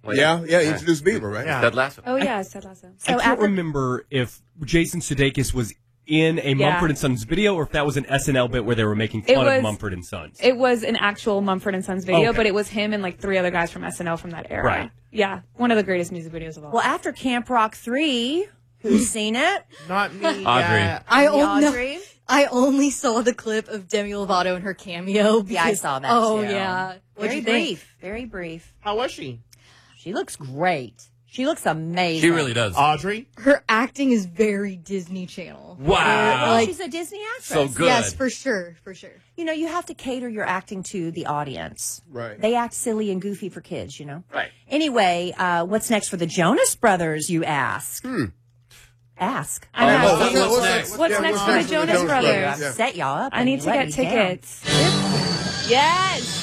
Well, yeah, he introduced Bieber, right? Yeah. Ted Lasso. Oh, yeah, it's Ted Lasso. I can't remember if Jason Sudeikis was in a Mumford & Sons video or if that was an SNL bit where they were making fun of Mumford & Sons. It was an actual Mumford & Sons video, but it was him and like 3 other guys from SNL from that era. Right. Yeah, one of the greatest music videos of all. Well, after Camp Rock 3, who's seen it? Not me. Audrey. I only saw the clip of Demi Lovato and her cameo. Yeah, I saw that Oh, too. yeah. Very brief. Very brief. How was she? She looks great. She looks amazing. She really does. Audrey? Her acting is very Disney Channel. Wow. She's a Disney actress. So good. Yes, for sure. You know, you have to cater your acting to the audience. Right. They act silly and goofy for kids, you know? Right. Anyway, what's next for the Jonas Brothers, you ask? Ask. I know. What's next? What's next for the Jonas Brothers? I've set y'all up. I need to get tickets. Yes.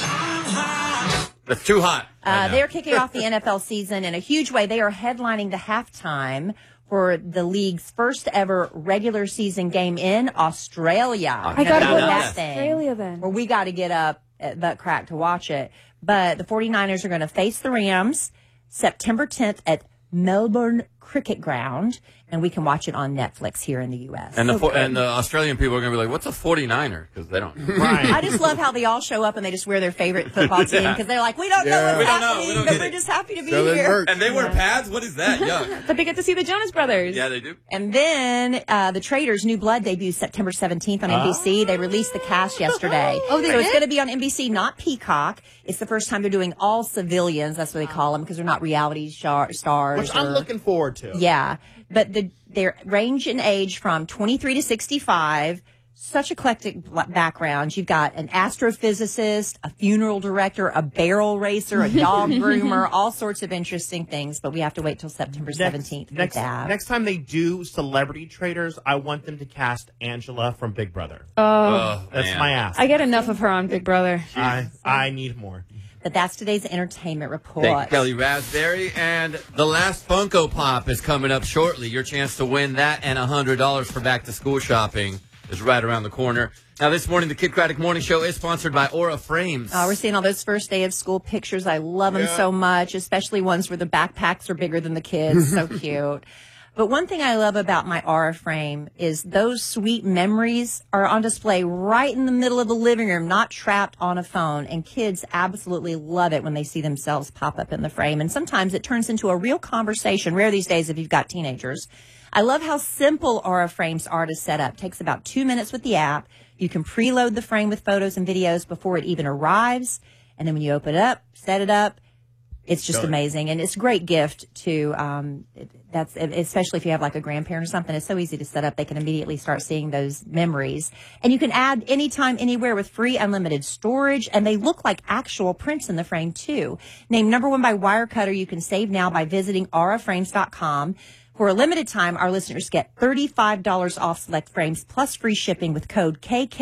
That's too hot. They're kicking off the NFL season in a huge way. They are headlining the halftime for the league's first ever regular season game in Australia. I got to go to that thing. Australia then. Well, we got to get up at butt crack to watch it. But the 49ers are going to face the Rams September 10th at Melbourne Cricket Ground, and we can watch it on Netflix here in the U.S. And the Australian people are going to be like, what's a 49er? Because they don't. Right. I just love how they all show up and they just wear their favorite football team because they're like, we don't know what's We don't know. happening, We don't but get we're it. just happy to be Selling here. merch. And they wear pads? What is that? Yuck. But they get to see the Jonas Brothers. Yeah, they do. And then the Traitors' New Blood debuts September 17th on NBC. They released the cast yesterday. Oh, they So it's did? going to be on NBC, not Peacock. It's the first time they're doing all civilians. That's what they call them because they're not reality stars. Which I'm looking forward to. Yeah. But their range in age from 23 to 65, such eclectic backgrounds. You've got an astrophysicist, a funeral director, a barrel racer, a dog groomer, all sorts of interesting things. But we have to wait till September 17th for that. Next time they do Celebrity Traders, I want them to cast Angela from Big Brother. Oh, That's man. my ask. I get enough of her on Big Brother. I need more. But that's today's entertainment report. Thank you, Kelly Raspberry. And the last Funko Pop is coming up shortly. Your chance to win that and $100 for back-to-school shopping is right around the corner. Now, this morning, the Kid Craddock Morning Show is sponsored by Aura Frames. Oh, we're seeing all those first day of school pictures. I love them so much, especially ones where the backpacks are bigger than the kids. So cute. But one thing I love about my Aura frame is those sweet memories are on display right in the middle of the living room, not trapped on a phone. And kids absolutely love it when they see themselves pop up in the frame. And sometimes it turns into a real conversation. Rare these days if you've got teenagers. I love how simple Aura frames are to set up. Takes about 2 minutes with the app. You can preload the frame with photos and videos before it even arrives. And then when you open it up, set it up, it's just amazing. And it's a great gift to, that's especially if you have like a grandparent or something. It's so easy to set up. They can immediately start seeing those memories. And you can add anytime, anywhere with free unlimited storage. And they look like actual prints in the frame too. Named #1 by Wirecutter, you can save now by visiting auraframes.com. For a limited time, our listeners get $35 off select frames plus free shipping with code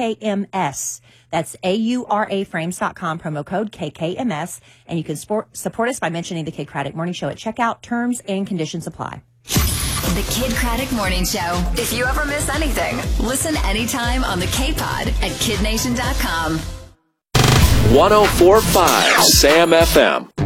KKMS. That's AURAFrames.com, promo code KKMS. And you can support us by mentioning the Kid Craddock Morning Show at checkout. Terms and conditions apply. The Kid Craddock Morning Show. If you ever miss anything, listen anytime on the K-Pod at KidNation.com. 104.5 Sam FM.